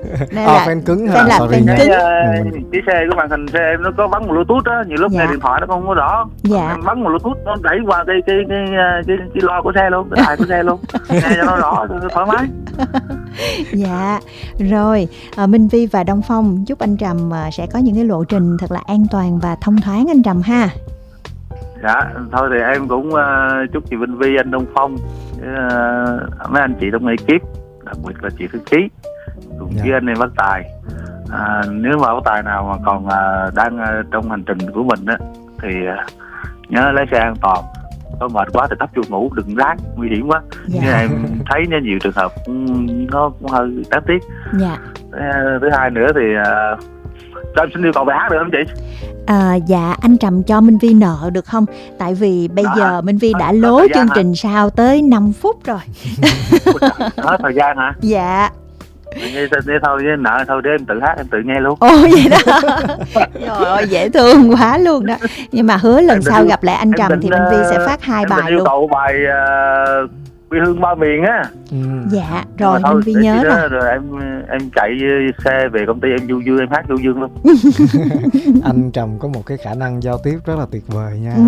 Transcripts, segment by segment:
Fan cứng fan là sorry fan cứng. Cái xe của màn hình xe em nó có bắn Bluetooth á, nhiều lúc nghe điện thoại nó không có rõ. Em bắn Bluetooth nó đẩy qua cái loa của xe luôn, cái đài của xe luôn, nghe cho nó rõ, thoải mái. Dạ, rồi Minh Vi và Đông Phong chúc anh Trầm sẽ có những cái lộ trình thật là an toàn và thông thoáng anh Trầm ha. Dạ, thôi thì em cũng chúc chị Minh Vi, anh Đông Phong, mấy anh chị trong ekip, đặc biệt là chị Thư Ký cùng với anh em Bác Tài. Nếu mà Bác Tài nào mà còn đang trong hành trình của mình á thì nhớ lái xe an toàn, có mệt quá thì tấp vô ngủ, đừng ráng, nguy hiểm quá. Như em thấy nhiều trường hợp nó cũng hơi đáng tiếc. Thứ hai nữa thì cho em xin yêu cầu bài hát được không chị? Dạ, anh Trầm cho Minh Vi nợ được không? Tại vì bây giờ Minh Vi đã lố chương trình sau tới 5 phút rồi. Hết thời gian hả? Dạ. Nghe thôi với nợ thôi, để em tự hát, em tự nghe luôn. Ồ vậy đó. Trời ơi, dễ thương quá luôn đó. Nhưng mà hứa lần sau gặp lại anh Trầm thì Minh Vi sẽ phát 2 bài luôn. Em yêu cầu bài quê hương ba miền á. Dạ, rồi Minh Vi nhớ rồi. Rồi em chạy xe về công ty em du dương, em hát du dương luôn. Anh Trầm có một cái khả năng giao tiếp rất là tuyệt vời nha.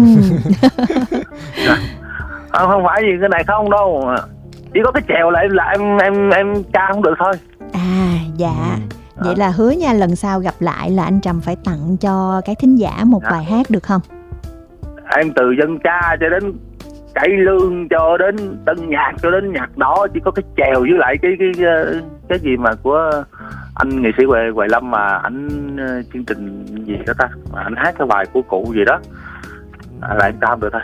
Không phải gì cái này không đâu, chỉ có cái chèo là em ca không được thôi. Dạ. Vậy là hứa nha, lần sau gặp lại là anh Trầm phải tặng cho các thính giả một bài hát được không? Em từ dân ca cho đến cải lương, cho đến tân nhạc, cho đến nhạc đỏ, chỉ có cái chèo với lại cái gì mà của anh nghệ sĩ Hoài Lâm mà anh chương trình gì đó ta, mà anh hát cái bài của cụ gì đó là em ca không được thôi.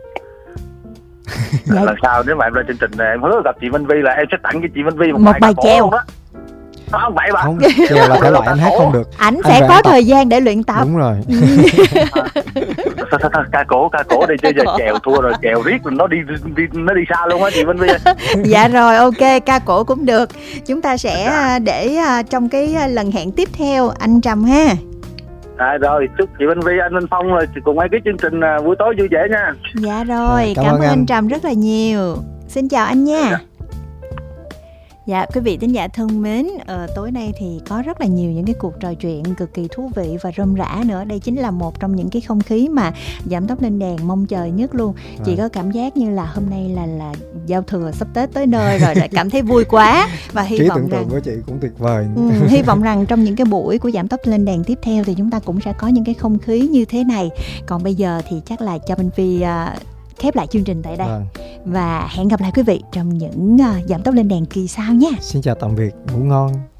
Lần sau nếu mà em lên chương trình này, em hứa gặp chị Minh Vi là em sẽ tặng cho chị Minh Vi một bài chèo đó. Không vậy mà. Không, chèo là thể loại anh hát không được. Anh sẽ có thời gian để luyện tập. Đúng rồi. Ca cổ đi chơi, giờ chèo thua rồi, chèo riết nó đi xa luôn á chị Minh Vi. Dạ rồi, ok, ca cổ cũng được. Chúng ta sẽ để trong cái lần hẹn tiếp theo anh Trầm ha. Rồi, chúc chị Minh Vi, anh Minh Phong rồi cùng mấy cái chương trình buổi tối vui vẻ nha. Dạ rồi, cảm ơn anh Trầm rất là nhiều. Xin chào anh nha. Dạ, quý vị thính giả thân mến, tối nay thì có rất là nhiều những cái cuộc trò chuyện cực kỳ thú vị và rôm rả nữa. Đây chính là một trong những cái không khí mà Giảm Tốc Lên Đèn mong chờ nhất luôn. Chị có cảm giác như là hôm nay là giao thừa sắp Tết tới nơi rồi, lại cảm thấy vui quá. Và hy vọng tưởng tượng của chị cũng tuyệt vời. Hy vọng rằng trong những cái buổi của Giảm Tốc Lên Đèn tiếp theo thì chúng ta cũng sẽ có những cái không khí như thế này. Còn bây giờ thì chắc là cho Minh Vi khép lại chương trình tại đây. Và hẹn gặp lại quý vị trong những Giảm Tốc Lên Đèn kỳ sau nhé. Xin chào tạm biệt, ngủ ngon.